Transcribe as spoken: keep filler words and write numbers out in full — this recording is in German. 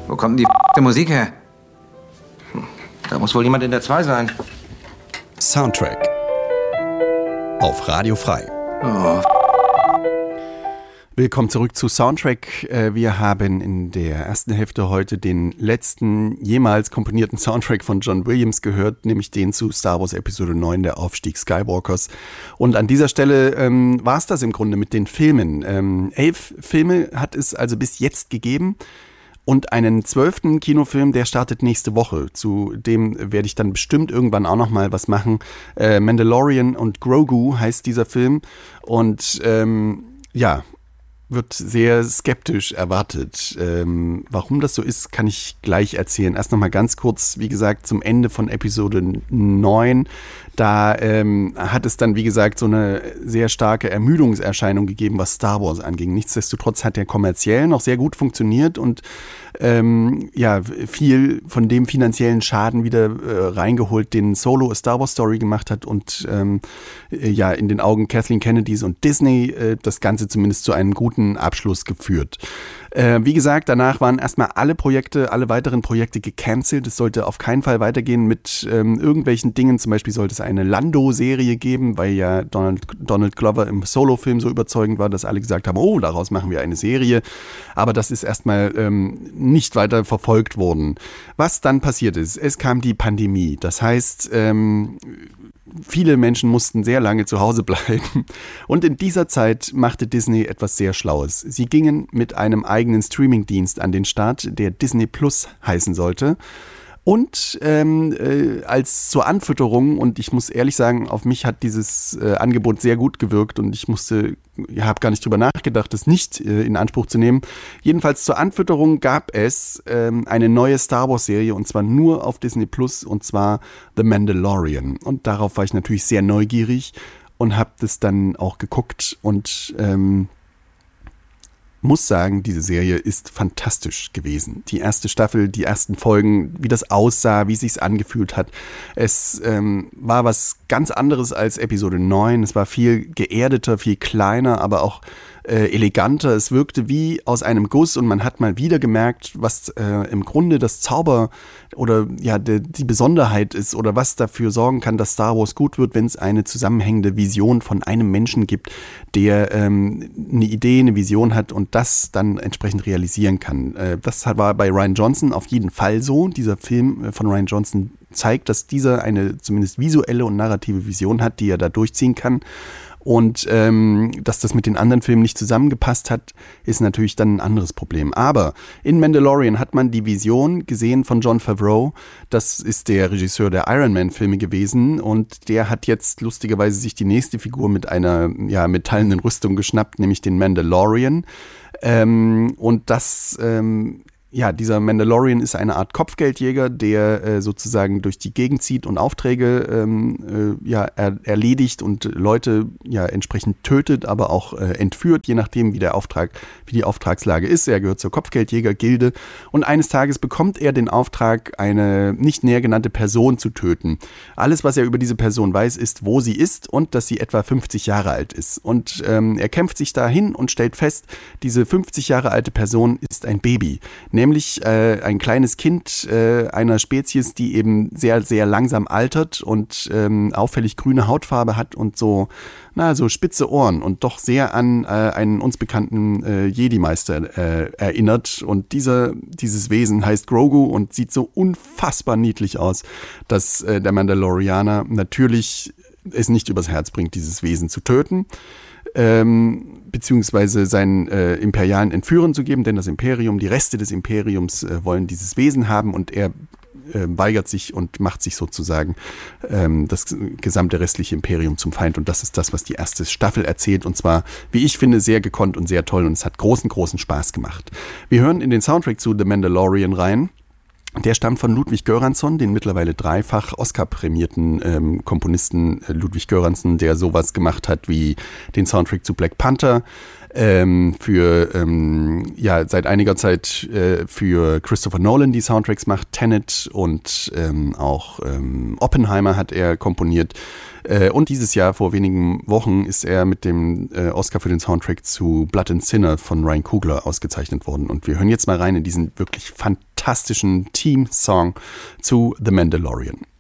Wo kommt denn die Musik her? Da muss wohl jemand in der zwei sein. Soundtrack auf Radio Frei. Oh. Willkommen zurück zu Soundtrack. Wir haben in der ersten Hälfte heute den letzten jemals komponierten Soundtrack von John Williams gehört, nämlich den zu Star Wars Episode neun, der Aufstieg Skywalkers. Und an dieser Stelle ähm, war es das im Grunde mit den Filmen. Ähm, elf Filme hat es also bis jetzt gegeben. Und einen zwölften Kinofilm, der startet nächste Woche. Zu dem werde ich dann bestimmt irgendwann auch noch mal was machen. Äh, Mandalorian und Grogu heißt dieser Film. Und ähm, ja, wird sehr skeptisch erwartet. Ähm, warum das so ist, kann ich gleich erzählen. Erst noch mal ganz kurz, wie gesagt, zum Ende von Episode neun. Da ähm, hat es dann, wie gesagt, so eine sehr starke Ermüdungserscheinung gegeben, was Star Wars anging. Nichtsdestotrotz hat der kommerziell noch sehr gut funktioniert und ähm, ja, viel von dem finanziellen Schaden wieder äh, reingeholt, den Solo A Star Wars Story gemacht hat und ähm, äh, ja, in den Augen Kathleen Kennedys und Disney äh, das Ganze zumindest zu einem guten Abschluss geführt. Äh, wie gesagt, danach waren erstmal alle Projekte, alle weiteren Projekte gecancelt. Es sollte auf keinen Fall weitergehen mit ähm, irgendwelchen Dingen. Zum Beispiel sollte es eine Lando-Serie geben, weil ja Donald, Donald Glover im Solo-Film so überzeugend war, dass alle gesagt haben, oh, daraus machen wir eine Serie. Aber das ist erstmal ähm, nicht weiter verfolgt worden. Was dann passiert ist, es kam die Pandemie. Das heißt, ähm, viele Menschen mussten sehr lange zu Hause bleiben. Und in dieser Zeit machte Disney etwas sehr Schlaues. Sie gingen mit einem eigenen Streamingdienst an den Start, der Disney Plus heißen sollte. Und ähm, äh, als zur Anfütterung, und ich muss ehrlich sagen, auf mich hat dieses äh, Angebot sehr gut gewirkt und ich musste, ja, habe gar nicht drüber nachgedacht, es nicht äh, in Anspruch zu nehmen. Jedenfalls zur Anfütterung gab es ähm, eine neue Star Wars Serie und zwar nur auf Disney Plus und zwar The Mandalorian. Und darauf war ich natürlich sehr neugierig und habe das dann auch geguckt und ähm, muss sagen, diese Serie ist fantastisch gewesen. Die erste Staffel, die ersten Folgen, wie das aussah, wie es sich angefühlt hat. Es ähm, war was ganz anderes als Episode neun. Es war viel geerdeter, viel kleiner, aber auch äh, eleganter. Es wirkte wie aus einem Guss und man hat mal wieder gemerkt, was äh, im Grunde das Zauber oder ja de, die Besonderheit ist oder was dafür sorgen kann, dass Star Wars gut wird, wenn es eine zusammenhängende Vision von einem Menschen gibt, der ähm, eine Idee, eine Vision hat und das dann entsprechend realisieren kann. Äh, das war bei Rian Johnson auf jeden Fall so. Dieser Film von Rian Johnson zeigt, dass dieser eine zumindest visuelle und narrative Vision hat, die er da durchziehen kann. Und ähm, dass das mit den anderen Filmen nicht zusammengepasst hat, ist natürlich dann ein anderes Problem. Aber in Mandalorian hat man die Vision gesehen von Jon Favreau. Das ist der Regisseur der Iron Man-Filme gewesen. Und der hat jetzt lustigerweise sich die nächste Figur mit einer ja, metallenen Rüstung geschnappt, nämlich den Mandalorian. Ähm, und das... Ähm, Ja, dieser Mandalorian ist eine Art Kopfgeldjäger, der äh, sozusagen durch die Gegend zieht und Aufträge ähm, äh, ja, er, erledigt und Leute ja entsprechend tötet, aber auch äh, entführt, je nachdem, wie der Auftrag, wie die Auftragslage ist. Er gehört zur Kopfgeldjäger-Gilde und eines Tages bekommt er den Auftrag, eine nicht näher genannte Person zu töten. Alles, was er über diese Person weiß, ist, wo sie ist und dass sie etwa fünfzig Jahre alt ist. Und ähm, er kämpft sich dahin und stellt fest, diese fünfzig Jahre alte Person ist ein Baby. Nämlich äh, ein kleines Kind äh, einer Spezies, die eben sehr, sehr langsam altert und ähm, auffällig grüne Hautfarbe hat und so, na, so spitze Ohren und doch sehr an äh, einen uns bekannten äh, Jedi-Meister äh, erinnert. Und dieser, dieses Wesen heißt Grogu und sieht so unfassbar niedlich aus, dass äh, der Mandalorianer natürlich es nicht übers Herz bringt, dieses Wesen zu töten. Ähm, beziehungsweise seinen äh, imperialen Entführern zu geben, denn das Imperium, die Reste des Imperiums äh, wollen dieses Wesen haben und er äh, weigert sich und macht sich sozusagen ähm, das gesamte restliche Imperium zum Feind und das ist das, was die erste Staffel erzählt und zwar, wie ich finde, sehr gekonnt und sehr toll und es hat großen, großen Spaß gemacht. Wir hören in den Soundtrack zu The Mandalorian rein. Der stammt von Ludwig Göransson, den mittlerweile dreifach Oscar-prämierten ähm, Komponisten äh, Ludwig Göransson, der sowas gemacht hat wie den Soundtrack zu Black Panther, ähm, für ähm, ja seit einiger Zeit äh, für Christopher Nolan die Soundtracks macht, Tenet und ähm, auch ähm, Oppenheimer hat er komponiert. Äh, und dieses Jahr, vor wenigen Wochen, ist er mit dem äh, Oscar für den Soundtrack zu Blood and Sinner von Ryan Coogler ausgezeichnet worden. Und wir hören jetzt mal rein in diesen wirklich fantastischen fantastischen Theme-Song zu The Mandalorian.